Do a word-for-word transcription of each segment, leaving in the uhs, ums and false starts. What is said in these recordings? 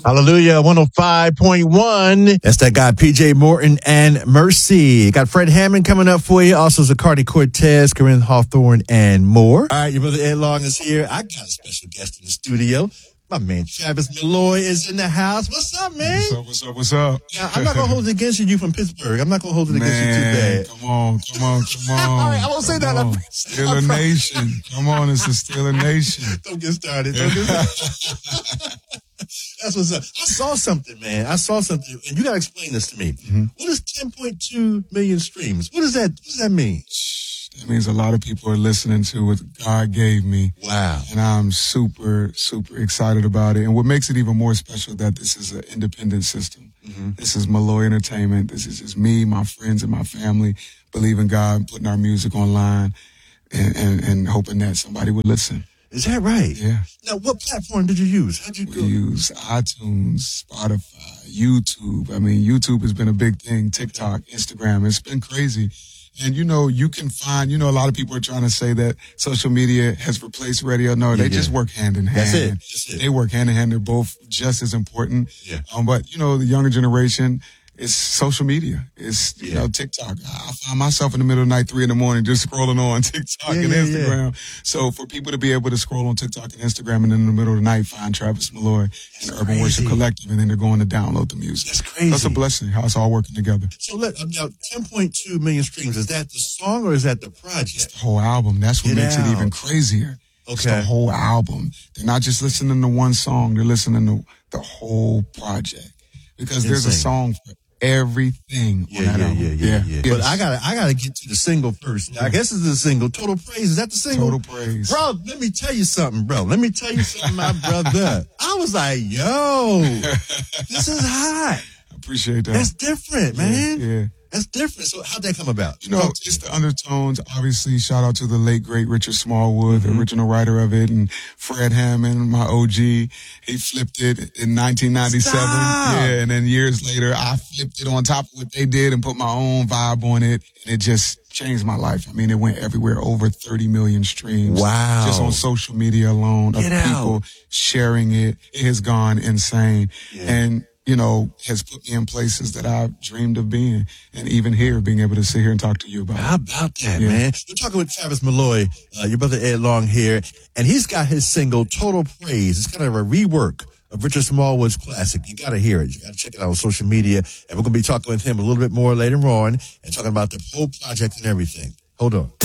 Hallelujah, one oh five point one. That's that guy, P J Morton and Mercy. Got Fred Hammond coming up for you. Also, Zacardi Cortez, Corinne Hawthorne, and more. All right, your brother Ed Long is here. I got a special guest in the studio. My man, Travis Malloy, is in the house. What's up, man? What's up, what's up, what's up? Now, I'm not going to hold it against you. You from Pittsburgh. I'm not going to hold it against man, you too bad. Come on, come on, come on. All right, I won't say that. I'm, Steeler I'm Nation. Come on, it's the Steeler Nation. Don't get started. Don't get started. That's what's up. I saw something, man. I saw something, and you got to explain this to me. Mm-hmm. What is ten point two million streams? What does that, what does that mean? That means a lot of people are listening to what God gave me. Wow. And I'm super, super excited about it. And what makes it even more special that this is an independent system. Mm-hmm. This is Malloy Entertainment. This is just me, my friends, and my family believing God, putting our music online, and, and, and hoping that somebody would listen. Is that right? Yeah. Now, what platform did you use? How'd you we go? use iTunes, Spotify, YouTube. I mean, YouTube has been a big thing. TikTok, Instagram. It's been crazy. And, you know, you can find, you know, a lot of people are trying to say that social media has replaced radio. No, they yeah, just work hand in hand. That's it. That's it. They work hand in hand. They're both just as important. Yeah. Um, but, you know, the younger generation, it's social media. It's, you yeah. know, TikTok. I find myself in the middle of the night, three in the morning, just scrolling on TikTok yeah, and yeah, Instagram. Yeah. So for people to be able to scroll on TikTok and Instagram and then in the middle of the night find Travis Malloy That's and Urban crazy. Worship Collective, and then they're going to download the music. That's crazy. That's a blessing, how it's all working together. So let, um, now, ten point two million streams, is that the song or is that the project? It's the whole album. That's what Get makes out. it even crazier. Okay. It's the whole album. They're not just listening to one song. They're listening to the whole project. Because Insane. There's a song for everything yeah, on that yeah, album. yeah, yeah, yeah, yeah. But I gotta, I gotta get to the single first. I guess it's the single. Total Praise. Is that the single? Total Praise. Bro, let me tell you something, bro. Let me tell you something, my brother. I was like, yo, this is hot. I appreciate that. That's different, man. Yeah. yeah. That's different. So how'd that come about? You know, it's the undertones. Obviously, shout out to the late, great Richard Smallwood, mm-hmm. the original writer of it, and Fred Hammond, my O G. He flipped it in nineteen ninety-seven. Stop. Yeah, and then years later, I flipped it on top of what they did and put my own vibe on it, and it just changed my life. I mean, it went everywhere, over thirty million streams. Wow. Just on social media alone, Get of out. people sharing it. It has gone insane. Yeah. And you know, has put me in places that I've dreamed of being. And even here, being able to sit here and talk to you about How it. about that, yeah. man? We're talking with Travis Malloy, uh, your brother Ed Long here, and he's got his single, Total Praise. It's kind of a rework of Richard Smallwood's classic. You got to hear it. You got to check it out on social media. And we're going to be talking with him a little bit more later on and talking about the whole project and everything. Hold on.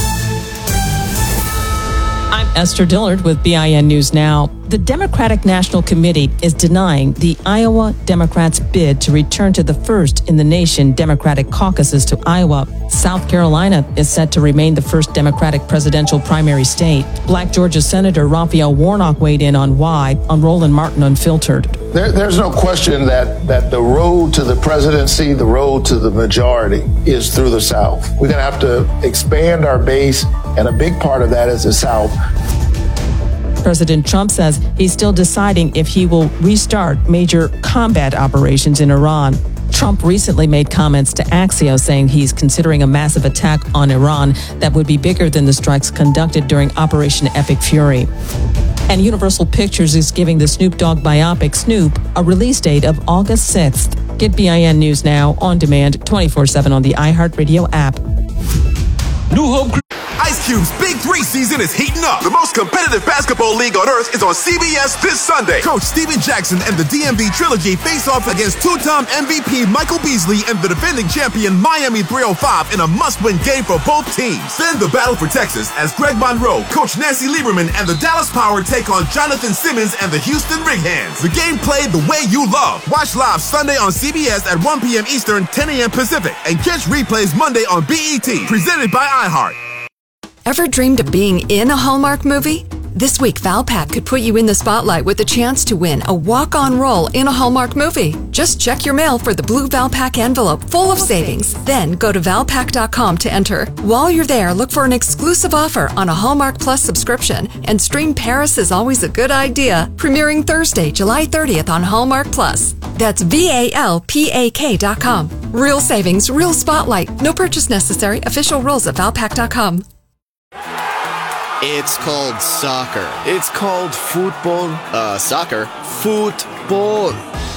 I'm Esther Dillard with B I N News Now. The Democratic National Committee is denying the Iowa Democrats' bid to return to the first in the nation Democratic caucuses to Iowa. South Carolina is set to remain the first Democratic presidential primary state. Black Georgia Senator Raphael Warnock weighed in on why on Roland Martin Unfiltered. There, there's no question that, that the road to the presidency, the road to the majority is through the South. We're going to have to expand our base, and a big part of that is the South. President Trump says he's still deciding if he will restart major combat operations in Iran. Trump recently made comments to Axios saying he's considering a massive attack on Iran that would be bigger than the strikes conducted during Operation Epic Fury. And Universal Pictures is giving the Snoop Dogg biopic Snoop a release date of August sixth. Get B I N News Now on demand twenty-four seven on the iHeartRadio app. New Hope. Ice Cube's Big Three season is heating up. The most competitive basketball league on earth is on C B S this Sunday. Coach Steven Jackson and the D M V Trilogy face off against two-time M V P Michael Beasley and the defending champion Miami three oh five in a must-win game for both teams. Then the battle for Texas as Greg Monroe, Coach Nancy Lieberman, and the Dallas Power take on Jonathan Simmons and the Houston Rig-Hands. The game played the way you love. Watch live Sunday on C B S at one p.m. Eastern, ten a.m. Pacific, and catch replays Monday on B E T, presented by iHeart. Ever dreamed of being in a Hallmark movie? This week, Valpak could put you in the spotlight with a chance to win a walk-on role in a Hallmark movie. Just check your mail for the blue Valpak envelope full of savings. Then go to valpak dot com to enter. While you're there, look for an exclusive offer on a Hallmark Plus subscription and stream Paris is Always a Good Idea, premiering Thursday, July thirtieth on Hallmark Plus. That's V A L P A K dot com. Real savings, real spotlight. No purchase necessary. Official rules at valpak dot com. It's called soccer. It's called football. Uh, soccer. Football.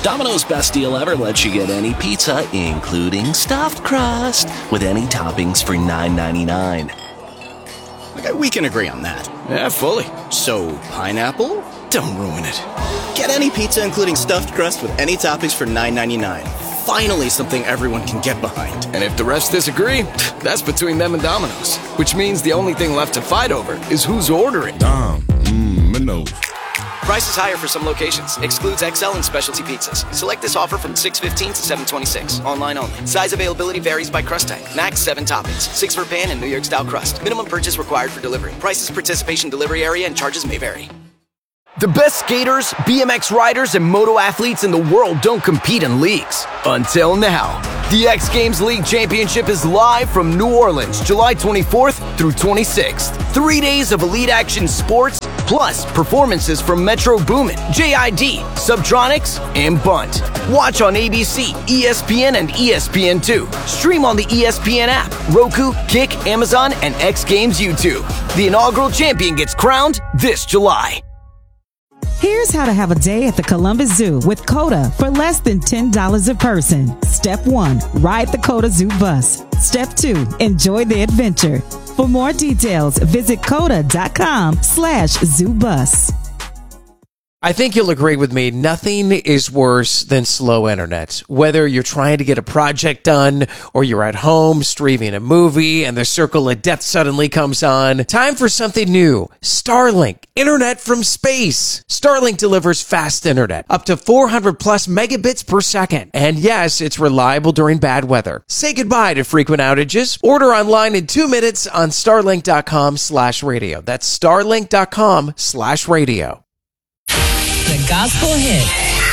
Domino's Best Deal Ever lets you get any pizza, including stuffed crust, with any toppings for nine ninety-nine. Okay, we can agree on that. Yeah, fully. So, pineapple? Don't ruin it. Get any pizza, including stuffed crust, with any toppings for nine ninety-nine. Finally, something everyone can get behind. And if the rest disagree, that's between them and Domino's. Which means the only thing left to fight over is who's ordering. Dom, mmm, no. Price is higher for some locations. Excludes X L and specialty pizzas. Select this offer from six fifteen to seven twenty-six. Online only. Size availability varies by crust type. Max seven toppings. Six for pan and New York style crust. Minimum purchase required for delivery. Prices, participation, delivery area, and charges may vary. The best skaters, B M X riders, and moto athletes in the world don't compete in leagues. Until now. The X Games League Championship is live from New Orleans, July twenty-fourth through twenty-sixth. Three days of elite action sports, plus performances from Metro Boomin, J I D, Subtronics, and Bunt. Watch on A B C, E S P N, and E S P N two. Stream on the E S P N app, Roku, Kick, Amazon, and X Games YouTube. The inaugural champion gets crowned this July. Here's how to have a day at the Columbus Zoo with COTA for less than ten dollars a person. Step one, ride the COTA Zoo bus. Step two, enjoy the adventure. For more details, visit COTA.com slash zoo bus. I think you'll agree with me, nothing is worse than slow internet. Whether you're trying to get a project done or you're at home streaming a movie and the circle of death suddenly comes on, time for something new. Starlink, internet from space. Starlink delivers fast internet, up to four hundred plus megabits per second. And yes, it's reliable during bad weather. Say goodbye to frequent outages. Order online in two minutes on starlink.com slash radio. That's starlink.com slash radio. The Gospel Hit.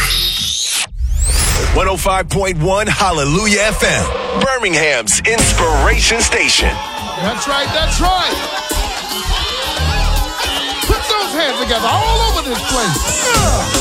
one oh five point one Hallelujah F M, Birmingham's inspiration station. That's right, that's right. Put those hands together all over this place. Yeah.